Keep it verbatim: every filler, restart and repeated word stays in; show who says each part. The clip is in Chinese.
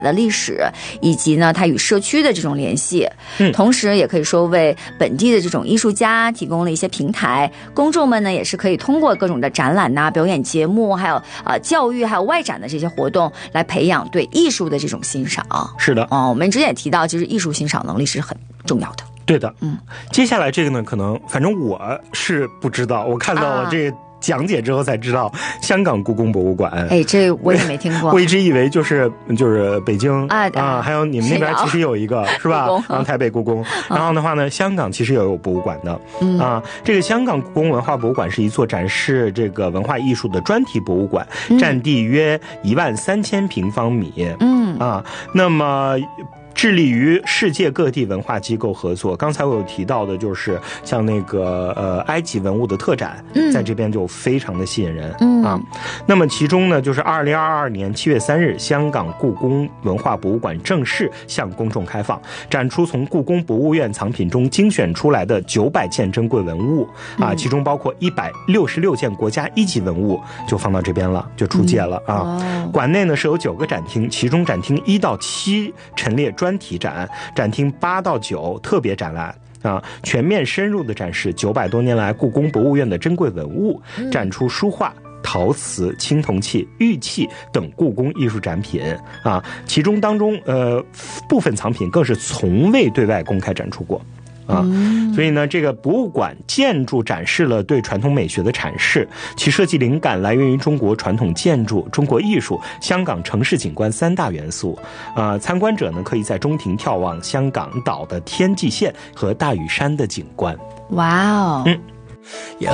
Speaker 1: 的历史，以及呢它与社区的这种联系，
Speaker 2: 嗯，
Speaker 1: 同时也可以说为本地的这种艺术家提供了一些平台，公众们呢也是可以通过各种的展览呐、啊、表演节目，还有呃教育，还有外展的这些活动，来培养对艺术的这种欣赏。
Speaker 2: 是的，
Speaker 1: 哦，我们之前也提到，就是艺术欣赏能力是很重要的。
Speaker 2: 对的，
Speaker 1: 嗯，
Speaker 2: 接下来这个呢，可能反正我是不知道，我看到了这个。啊讲解之后才知道，香港故宫博物馆，
Speaker 1: 哎，这我也没听过。
Speaker 2: 我一直以为就是就是北京
Speaker 1: 啊
Speaker 2: 啊，还有你们那边其实有一个是吧？然后台北故宫，然后的话呢，香港其实也有博物馆的、嗯、啊。这个香港故宫文化博物馆是一座展示这个文化艺术的专题博物馆，
Speaker 1: 嗯、
Speaker 2: 占地约一万三千平方米。
Speaker 1: 嗯
Speaker 2: 啊，那么。致力于世界各地文化机构合作，刚才我有提到的就是像那个呃埃及文物的特展，在这边就非常的吸引人、嗯、啊。那么其中呢，就是二零二二年七月三日，香港故宫文化博物馆正式向公众开放，展出从故宫博物院藏品中精选出来的九百件珍贵文物啊，其中包括一百六十六件国家一级文物，就放到这边了，就出界了啊。嗯哦、馆内呢是有九个展厅，其中展厅一到七陈列专题展，展厅八到九特别展览啊，全面深入的展示九百多年来故宫博物院的珍贵文物，展出书画、陶瓷、青铜器、玉器等故宫艺术展品啊，其中当中呃部分藏品更是从未对外公开展出过。啊，所以呢，这个博物馆建筑展示了对传统美学的阐释，其设计灵感来源于中国传统建筑、中国艺术、香港城市景观三大元素。啊、呃，参观者呢可以在中庭眺望香港岛的天际线和大屿山的景观。
Speaker 1: 哇哦，
Speaker 2: 嗯。